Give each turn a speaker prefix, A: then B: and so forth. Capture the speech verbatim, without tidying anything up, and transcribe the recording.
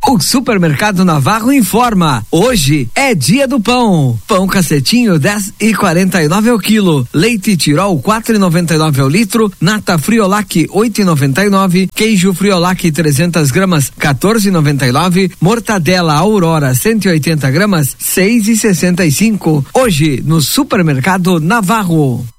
A: O Supermercado Navarro informa, hoje é dia do pão. Pão cacetinho dez e quarenta e nove ao quilo, leite Tirol quatro e noventa e nove ao litro, nata Friolac oito e noventa e nove, queijo Friolac trezentas gramas quatorze e noventa e nove, mortadela Aurora cento e oitenta gramas seis e sessenta e cinco. Hoje no Supermercado Navarro.